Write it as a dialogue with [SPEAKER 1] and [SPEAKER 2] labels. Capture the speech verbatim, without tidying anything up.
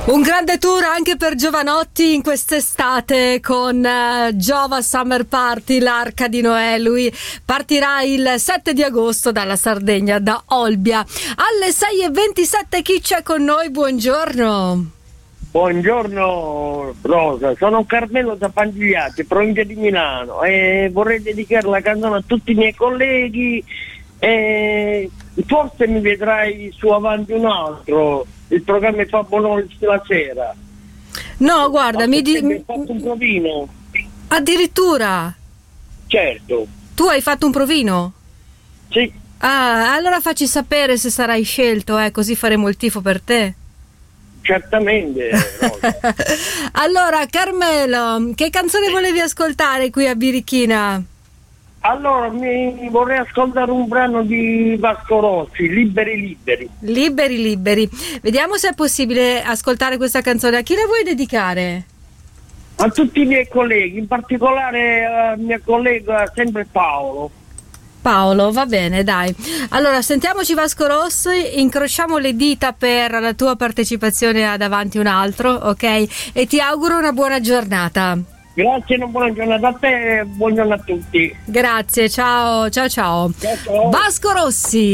[SPEAKER 1] Un grande tour anche per Giovanotti in quest'estate con uh, Giova Summer Party, l'Arca di Noè. Lui partirà il sette di agosto dalla Sardegna, da Olbia. Alle sei e ventisette chi c'è con noi? Buongiorno.
[SPEAKER 2] Buongiorno Rosa, sono Carmelo da Pangigliati, provincia di Milano, e vorrei dedicare la canzone a tutti i miei colleghi e forse mi vedrai su Avanti un altro. Il programma fa buono la sera.
[SPEAKER 1] No, guarda, mi di...
[SPEAKER 2] hai fatto un provino.
[SPEAKER 1] Addirittura?
[SPEAKER 2] Certo.
[SPEAKER 1] Tu hai fatto un provino?
[SPEAKER 2] Sì.
[SPEAKER 1] Ah, allora facci sapere se sarai scelto, eh, così faremo il tifo per te.
[SPEAKER 2] Certamente.
[SPEAKER 1] Allora, Carmelo, che canzone volevi ascoltare qui a Birichina?
[SPEAKER 2] Allora, mi vorrei ascoltare un brano di Vasco Rossi, Liberi Liberi.
[SPEAKER 1] Liberi Liberi. Vediamo se è possibile ascoltare questa canzone. A chi la vuoi dedicare?
[SPEAKER 2] A tutti i miei colleghi, in particolare al mio collega sempre Paolo.
[SPEAKER 1] Paolo, va bene, dai. Allora, sentiamoci Vasco Rossi, incrociamo le dita per la tua partecipazione ad Avanti un altro, ok? E ti auguro una buona giornata.
[SPEAKER 2] Grazie, una buona giornata a te e buon giorno a tutti.
[SPEAKER 1] Grazie, ciao, ciao, ciao.
[SPEAKER 2] Ciao, ciao.
[SPEAKER 1] Vasco Rossi.